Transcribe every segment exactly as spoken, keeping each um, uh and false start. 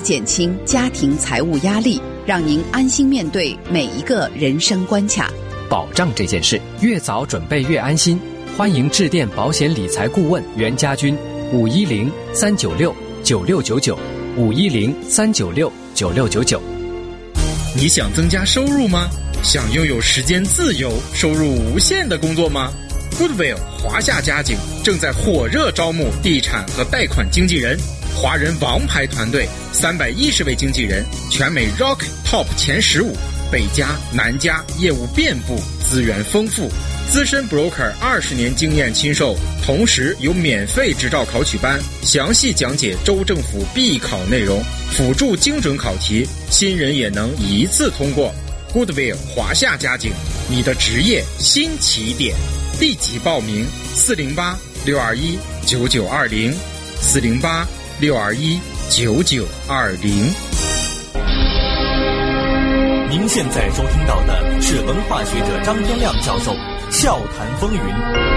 减轻家庭财务压力，让您安心面对每一个人生关卡。 保障这件事，越早准备越安心。欢迎致电保险理财顾问袁家军，五一零三九六九六九九，五一零三九六九六九九。 你想增加收入吗？想拥有时间自由、收入无限的工作吗？ Goodwill 华夏家景正在火热招募地产和贷款经纪人，华人王牌团队，三百一十位经纪人，全美 Rock Top 前十五，北加南加，业务遍布，资源丰富。资深 broker 二十年经验亲授，同时有免费执照考取班，详细讲解州政府必考内容，辅助精准考题，新人也能一次通过。Goodwill 华夏家景，你的职业新起点，立即报名四零八六二一九九二零，四零八六二一九九二零。 您现在收听到的是文化学者张天亮教授笑谈风云。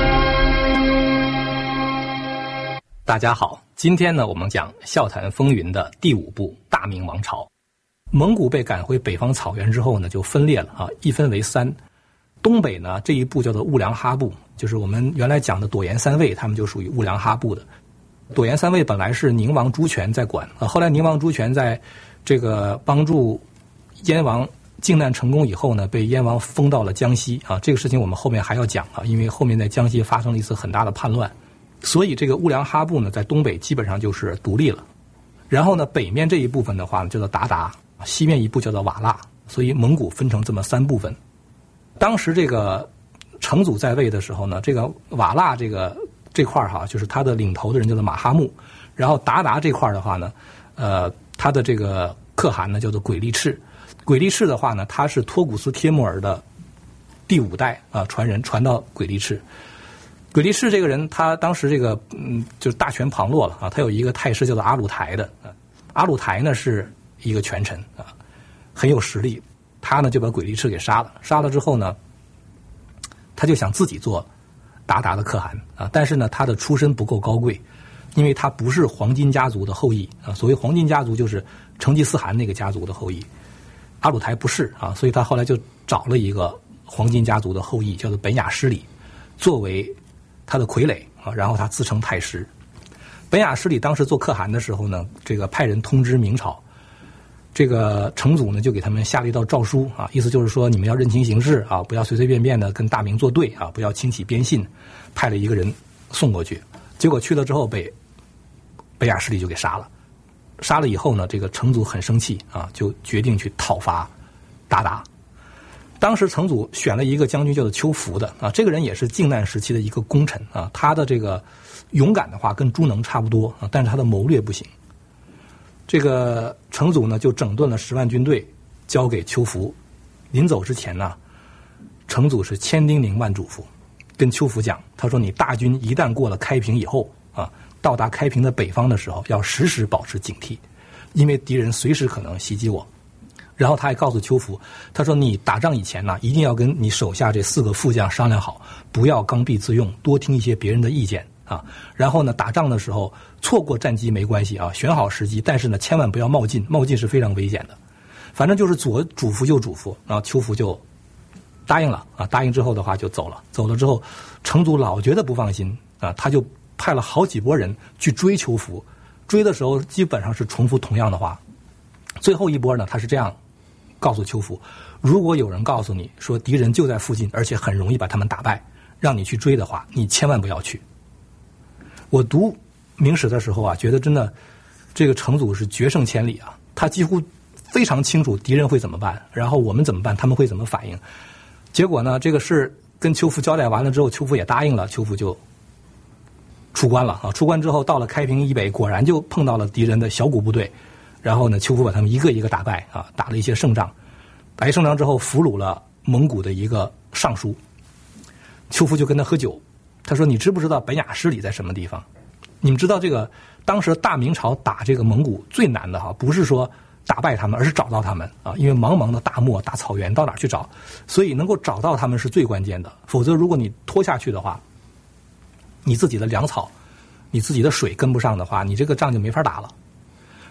大家好，今天呢，我们讲笑谈风云的第五部大明王朝。蒙古被赶回北方草原之后呢，就分裂了啊，一分为三。东北呢，这一部叫做兀良哈部，就是我们原来讲的朵颜三卫，他们就属于兀良哈部的。朵颜三卫本来是宁王朱权在管啊，后来宁王朱权在这个帮助燕王靖难成功以后呢，被燕王封到了江西啊。这个事情我们后面还要讲啊，因为后面在江西发生了一次很大的叛乱，所以这个兀良哈部呢，在东北基本上就是独立了。然后呢，北面这一部分的话呢，叫做鞑靼，西面一部叫做瓦剌，所以蒙古分成这么三部分。当时这个成祖在位的时候呢，这个瓦剌这个这块哈，就是他的领头的人叫做马哈木，然后鞑靼这块的话呢，呃，他的这个可汗呢叫做鬼力赤。鬼力赤的话呢，他是托古斯帖木儿的第五代啊传人，传到鬼力赤。鬼力赤这个人，他当时这个嗯，就是大权旁落了啊。他有一个太师叫做阿鲁台的啊，阿鲁台呢是一个权臣啊，很有实力。他呢就把鬼力赤给杀了，杀了之后呢，他就想自己做鞑靼的可汗啊，但是呢，他的出身不够高贵，因为他不是黄巾家族的后裔啊。所谓黄巾家族，就是成吉思汗那个家族的后裔。阿鲁台不是啊，所以他后来就找了一个黄巾家族的后裔，叫做本雅失里，作为他的傀儡啊，然后他自称太师。本雅失里当时做可汗的时候呢，这个派人通知明朝，这个成祖呢就给他们下了一道诏书啊，意思就是说你们要认清形势啊，不要随随便便的跟大明作对啊，不要轻启边信。派了一个人送过去，结果去了之后被本雅失里就给杀了。杀了以后呢，这个成祖很生气啊，就决定去讨伐鞑靼。当时成祖选了一个将军叫做邱福的啊，这个人也是靖难时期的一个功臣啊，他的这个勇敢的话跟朱能差不多啊，但是他的谋略不行。这个成祖呢就整顿了十万军队交给邱福，临走之前呢，成祖是千叮咛万嘱咐，跟邱福讲，他说你大军一旦过了开平以后啊，到达开平的北方的时候，要时时保持警惕，因为敌人随时可能袭击我。然后他还告诉邱福，他说你打仗以前呢，一定要跟你手下这四个副将商量好，不要刚愎自用，多听一些别人的意见啊。然后呢，打仗的时候错过战机没关系啊，选好时机，但是呢，千万不要冒进，冒进是非常危险的。反正就是左嘱咐右嘱咐，然后邱福就答应了啊。答应之后的话就走了，走了之后，成祖老觉得不放心啊，他就派了好几拨人去追邱福，追的时候基本上是重复同样的话。最后一波呢，他是这样告诉邱福，如果有人告诉你说敌人就在附近，而且很容易把他们打败，让你去追的话，你千万不要去。我读明史的时候啊，觉得真的这个成祖是决胜千里啊，他几乎非常清楚敌人会怎么办，然后我们怎么办，他们会怎么反应。结果呢，这个事跟邱福交代完了之后，邱福也答应了，邱福就出关了啊。出关之后到了开平以北，果然就碰到了敌人的小股部队，然后呢，邱福把他们一个一个打败啊，打了一些胜仗。打一胜仗之后，俘虏了蒙古的一个尚书。邱福就跟他喝酒，他说：“你知不知道本雅失里在什么地方？你们知道这个当时大明朝打这个蒙古最难的哈，不是说打败他们，而是找到他们啊！因为茫茫的大漠、大草原，到哪儿去找？所以能够找到他们是最关键的。否则，如果你拖下去的话，你自己的粮草、你自己的水跟不上的话，你这个仗就没法打了。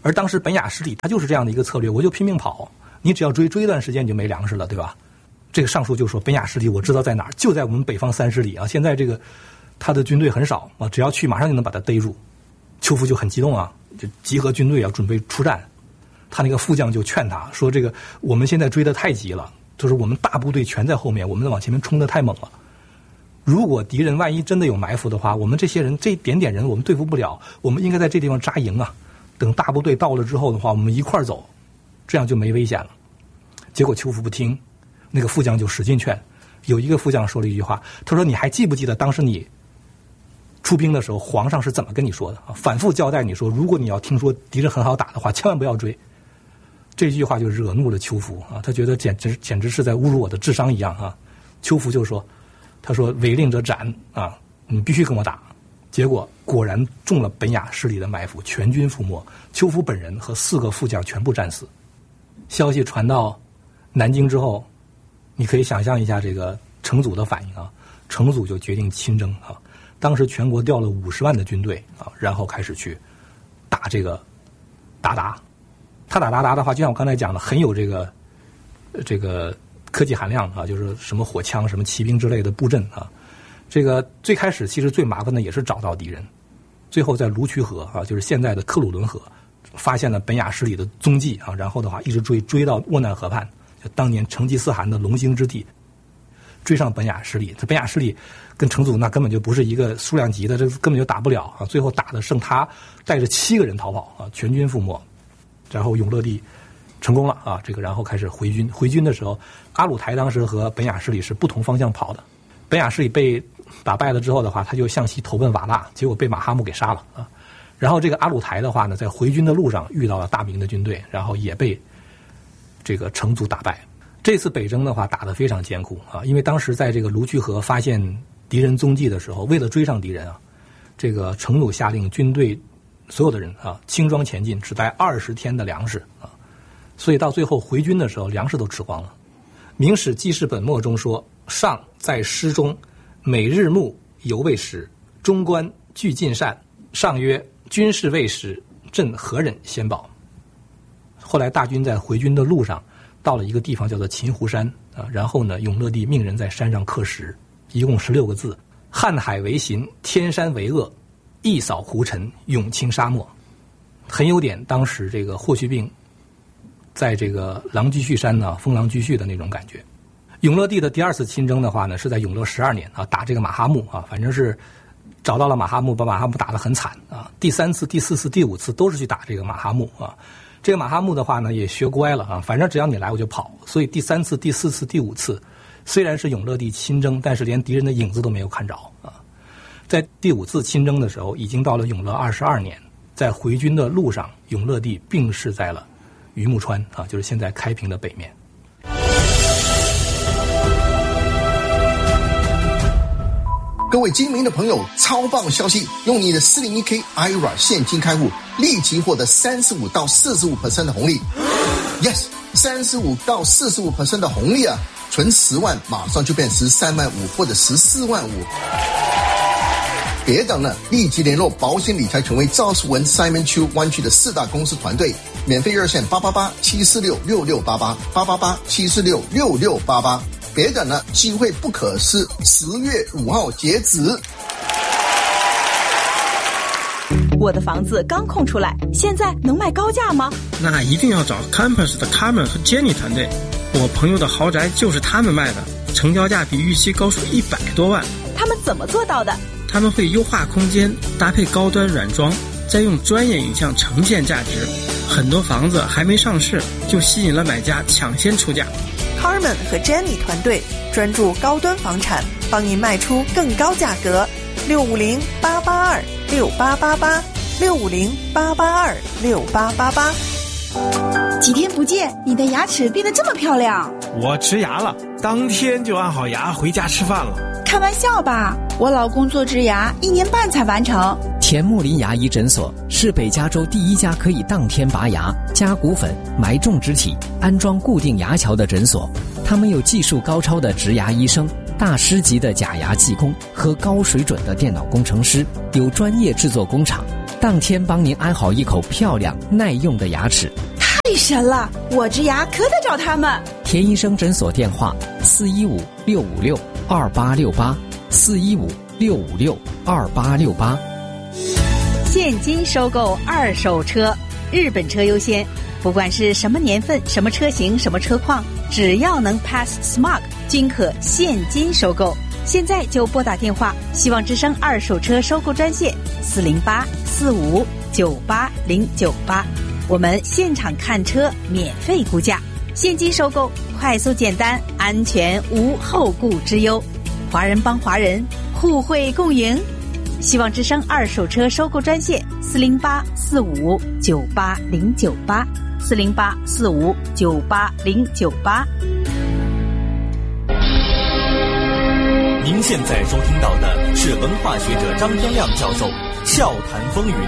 而当时本雅失里他就是这样的一个策略，我就拼命跑，你只要追追一段时间你就没粮食了，对吧？这个上述就说本雅失里我知道在哪儿，就在我们北方三十里啊。现在这个他的军队很少啊，只要去马上就能把他逮住。邱福就很激动啊，就集合军队啊，准备出战。他那个副将就劝他说：“这个我们现在追得太急了，就是我们大部队全在后面，我们往前面冲得太猛了。如果敌人万一真的有埋伏的话，我们这些人这一点点人我们对付不了，我们应该在这地方扎营啊。等大部队到了之后的话，我们一块儿走，这样就没危险了。”结果邱福不听，那个副将就使劲劝。有一个副将说了一句话，他说：“你还记不记得当时你出兵的时候，皇上是怎么跟你说的啊？反复交代你说，如果你要听说敌人很好打的话，千万不要追。”这句话就惹怒了邱福啊，他觉得简直简直是在侮辱我的智商一样啊。邱福就说：“他说违令者斩啊，你必须跟我打。”结果果然中了本雅失里的埋伏，全军覆没，邱福本人和四个副将全部战死。消息传到南京之后，你可以想象一下这个成祖的反应啊，成祖就决定亲征啊。当时全国调了五十万的军队啊，然后开始去打这个鞑靼。他打鞑靼的话，就像我刚才讲的，很有这个这个科技含量啊，就是什么火枪、什么骑兵之类的布阵啊。这个最开始其实最麻烦的也是找到敌人，最后在卢渠河啊，就是现在的克鲁伦河，发现了本雅失里的踪迹啊，然后的话一直追追到沃难河畔，就当年成吉思汗的龙兴之地，追上本雅失里。这本雅失里跟成祖那根本就不是一个数量级的，这根本就打不了啊！最后打的剩他带着七个人逃跑啊，全军覆没。然后永乐帝成功了啊，这个然后开始回军。回军的时候，阿鲁台当时和本雅失里是不同方向跑的。本雅失里被打败了之后的话，他就向西投奔瓦剌，结果被马哈木给杀了啊。然后这个阿鲁台的话呢，在回军的路上遇到了大明的军队，然后也被这个成祖打败。这次北征的话打得非常艰苦啊，因为当时在这个卢渠河发现敌人踪迹的时候，为了追上敌人啊，这个成祖下令军队所有的人啊轻装前进，只带二十天的粮食啊，所以到最后回军的时候，粮食都吃光了。明史记事本末中说：“上在师中，每日暮犹未食，中官俱尽膳。上曰：军事未食，朕何忍先饱？”后来大军在回军的路上，到了一个地方叫做秦湖山啊，然后呢，永乐帝命人在山上刻石，一共十六个字：“瀚海为行，天山为恶，一扫胡尘，永清沙漠。”很有点当时这个霍去病在这个狼居胥山呢，封狼居胥的那种感觉。永乐帝的第二次亲征的话呢，是在永乐十二年啊，打这个马哈木啊，反正是找到了马哈木，把马哈木打得很惨啊。第三次、第四次、第五次都是去打这个马哈木啊。这个马哈木的话呢，也学乖了啊，反正只要你来我就跑。所以第三次、第四次、第五次，虽然是永乐帝亲征，但是连敌人的影子都没有看着啊。在第五次亲征的时候，已经到了永乐二十二年，在回军的路上，永乐帝病逝在了榆木川啊，就是现在开平的北面。 各位精明的朋友，超棒消息！用你的四零一 K I R A 现金开户，立即获得三十五到四十五 percent 的红利。Yes， 三十五到四十五 percent 的红利啊！存十万，马上就变十三万五或者十四万五。别等了，立即联络保险理财权威赵世文 Simon Chu 湾区的四大公司团队，免费热线八八八七四六六六八八八八八七四六六六八八。别等了，机会不可失，十月五号截止。 我的房子刚空出来，现在能卖高价吗？ 那一定要找 Campus 的 Carmen 和 Jenny 团队，我朋友的豪宅就是他们卖的，成交价比预期高出一百多万。 他们怎么做到的？ 他们会优化空间，搭配高端软装，再用专业影像呈现价值。很多房子还没上市，就吸引了买家抢先出价。 Carmen 和 Jenny 团队专注高端房产，帮您卖出更高价格。六五零八八二六八八八，六五零八八二六八八八。 几天不见，你的牙齿变得这么漂亮。 我植牙了，当天就安好牙回家吃饭了。 开玩笑吧，我老公做植牙一年半才完成。 田木林牙医诊所是北加州第一家可以当天拔牙、加骨粉、埋种植体、安装固定牙桥的诊所。他们有技术高超的植牙医生、大师级的假牙技工和高水准的电脑工程师，有专业制作工厂。 当天帮您安好一口漂亮耐用的牙齿。 太神了，我植牙可得找他们。 田医生诊所电话：四一五六五六二八六八，四一五六五六二八六八。 现金收购二手车，日本车优先，不管是什么年份、什么车型、什么车况，只要能 pass S M A G， 均可现金收购。现在就拨打电话，希望之声二手车收购专线四零八四五九八零九八，我们现场看车免费估价，现金收购，快速简单，安全无后顾之忧。华人帮华人，互惠共赢。希望之声二手车收购专线四零八四五九八零九八，四零八四五九八零九八。 您现在收听到的是文化学者张天亮教授笑谈风云。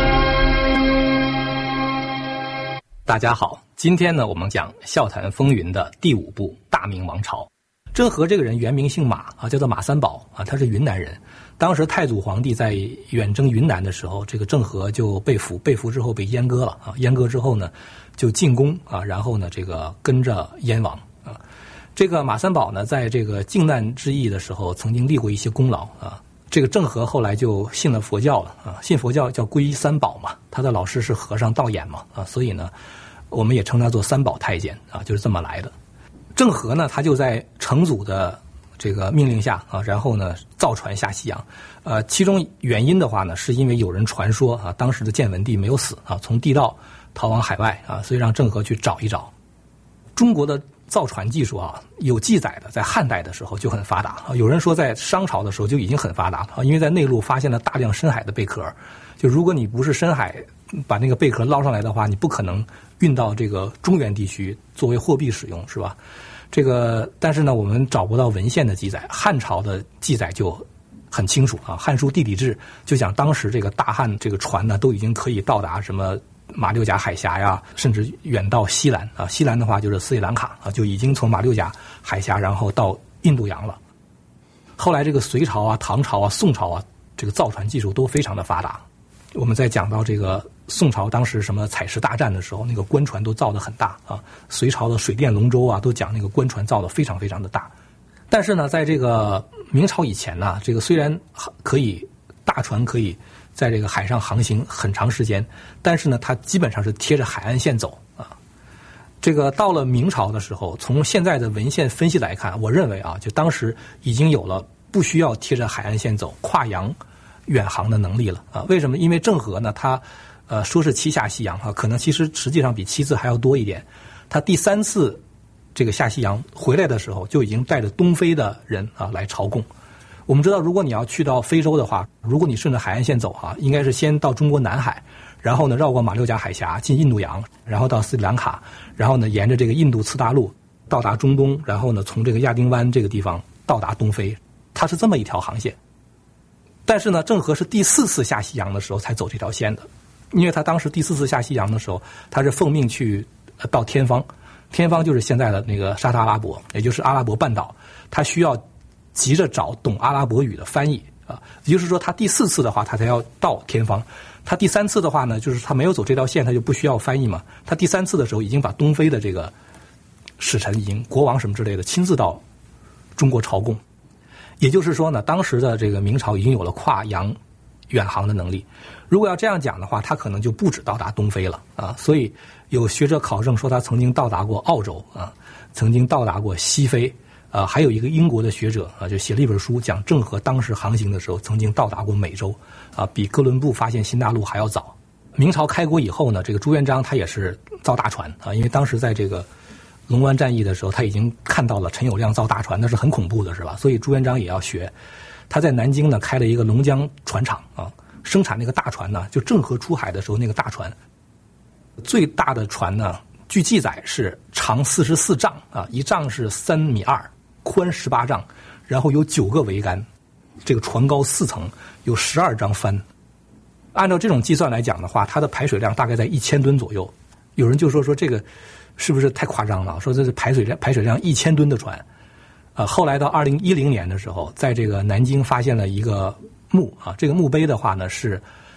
大家好，今天呢我们讲笑谈风云的第五部大明王朝。郑和这个人原名姓马啊，叫做马三宝啊，他是云南人。当时太祖皇帝在远征云南的时候，这个郑和就被俘，被俘之后被阉割了啊，阉割之后呢就进宫啊，然后呢这个跟着燕王啊。这个马三宝呢，在这个靖难之役的时候，曾经立过一些功劳啊。这个郑和后来就信了佛教了啊，信佛教叫皈依三宝嘛，他的老师是和尚道衍嘛啊，所以呢，我们也称他做三宝太监啊，就是这么来的。郑和呢，他就在成祖的这个命令下啊，然后呢造船下西洋，呃，其中原因的话呢，是因为有人传说啊，当时的建文帝没有死啊，从地道逃往海外啊，所以让郑和去找一找。中国的造船技术啊，有记载的，在汉代的时候就很发达啊。有人说在商朝的时候就已经很发达了啊，因为在内陆发现了大量深海的贝壳，就如果你不是深海把那个贝壳捞上来的话，你不可能运到这个中原地区作为货币使用，是吧？这个，但是呢，我们找不到文献的记载，汉朝的记载就很清楚啊，《汉书地理志》就讲当时这个大汉这个船呢，都已经可以到达什么马六甲海峡呀，甚至远到西兰啊。西兰的话就是斯里兰卡啊，就已经从马六甲海峡然后到印度洋了。后来这个隋朝啊、唐朝啊、宋朝啊，这个造船技术都非常的发达。我们在讲到这个宋朝当时什么采石大战的时候，那个官船都造得很大啊。隋朝的水电龙舟啊，都讲那个官船造得非常非常的大。但是呢，在这个明朝以前呢，这个虽然可以大船可以在这个海上航行很长时间，但是呢，它基本上是贴着海岸线走啊。这个到了明朝的时候，从现在的文献分析来看，我认为啊，就当时已经有了不需要贴着海岸线走，跨洋远航的能力了啊。为什么？因为郑和呢，他呃说是七下西洋啊，可能其实实际上比七次还要多一点。他第三次这个下西洋回来的时候，就已经带着东非的人啊来朝贡。我们知道，如果你要去到非洲的话，如果你顺着海岸线走啊，应该是先到中国南海，然后呢绕过马六甲海峡进印度洋，然后到斯里兰卡，然后呢沿着这个印度次大陆到达中东，然后呢从这个亚丁湾这个地方到达东非，它是这么一条航线。但是呢，郑和是第四次下西洋的时候才走这条线的，因为他当时第四次下西洋的时候，他是奉命去呃到天方，天方就是现在的那个沙特阿拉伯，也就是阿拉伯半岛，他需要急着找懂阿拉伯语的翻译啊，也就是说，他第四次的话，他才要到天方。他第三次的话呢，就是他没有走这条线，他就不需要翻译嘛。他第三次的时候，已经把东非的这个使臣、已经国王什么之类的亲自到中国朝贡。也就是说呢，当时的这个明朝已经有了跨洋远航的能力。如果要这样讲的话，他可能就不止到达东非了啊。所以有学者考证说，他曾经到达过澳洲啊，曾经到达过西非。呃，还有一个英国的学者啊，就写了一本书，讲郑和当时航行的时候，曾经到达过美洲，啊，比哥伦布发现新大陆还要早。明朝开国以后呢，这个朱元璋他也是造大船啊，因为当时在这个龙湾战役的时候，他已经看到了陈友谅造大船，那是很恐怖的，是吧？所以朱元璋也要学。他在南京呢开了一个龙江船厂啊，生产那个大船呢，就郑和出海的时候那个大船，最大的船呢，据记载是长四十四丈啊，一丈是三米二。宽十八丈，然后有九个桅杆，这个船高四层，有十二张帆。按照这种计算来讲的话，它的排水量大概在一千吨左右。有人就说说这个是不是太夸张了？说这是排水量排水量一千吨的船。呃，后来到二零一零年的时候，在这个南京发现了一个墓啊，这个墓碑的话呢是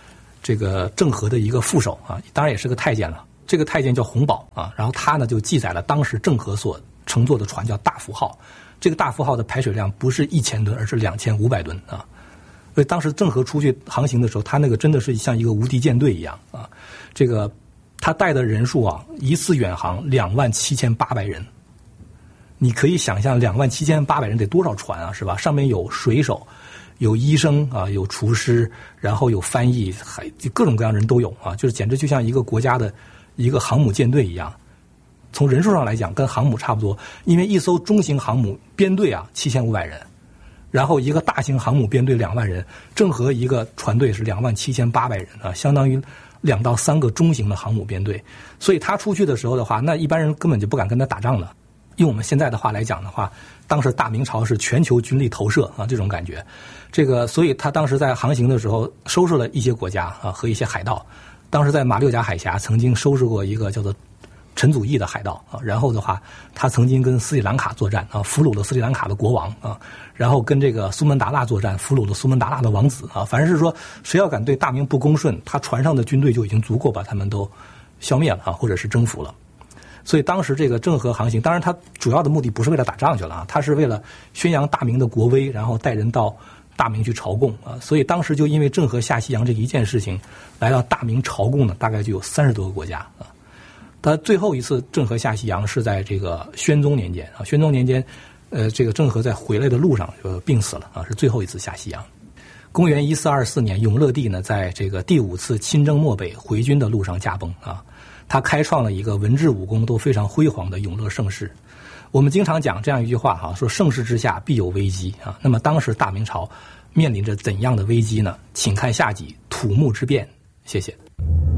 这个郑和的一个副手啊，当然也是个太监了。这个太监叫洪宝啊，然后他呢就记载了当时郑和所乘坐的船叫大福号，这个大福号的排水量不是一千吨，而是两千五百吨啊。所以当时郑和出去航行的时候，他那个真的是像一个无敌舰队一样啊。这个他带的人数啊，一次远航两万七千八百人。你可以想象两万七千八百人得多少船啊，是吧？上面有水手，有医生啊，有厨师，然后有翻译，还各种各样人都有啊，就是简直就像一个国家的一个航母舰队一样。从人数上来讲，跟航母差不多，因为一艘中型航母编队啊七千五百人。然后一个大型航母编队两万人，郑和一个船队是两万七千八百人啊，相当于两到三个中型的航母编队。所以他出去的时候的话，那一般人根本就不敢跟他打仗了。用我们现在的话来讲的话，当时大明朝是全球军力投射啊，这种感觉。这个，所以他当时在航行的时候收拾了一些国家啊和一些海盗。当时在马六甲海峡曾经收拾过一个叫做陈祖义的海盗啊，然后的话，他曾经跟斯里兰卡作战啊，俘虏了斯里兰卡的国王啊，然后跟这个苏门答腊作战，俘虏了苏门答腊的王子啊。反正是说，谁要敢对大明不恭顺，他船上的军队就已经足够把他们都消灭了啊，或者是征服了。所以当时这个郑和航行，当然他主要的目的不是为了打仗去了啊，他是为了宣扬大明的国威，然后带人到大明去朝贡啊。所以当时就因为郑和下西洋这一件事情，来到大明朝贡的大概就有三十多个国家啊。他最后一次郑和下西洋是在这个宣宗年间啊，宣宗年间，呃，这个郑和在回来的路上就病死了啊，是最后一次下西洋。公元一四二四年，永乐帝呢在这个第五次亲征漠北回军的路上驾崩啊，他开创了一个文治武功都非常辉煌的永乐盛世。我们经常讲这样一句话哈，说盛世之下必有危机啊。那么当时大明朝面临着怎样的危机呢？请看下集土木之变。谢谢。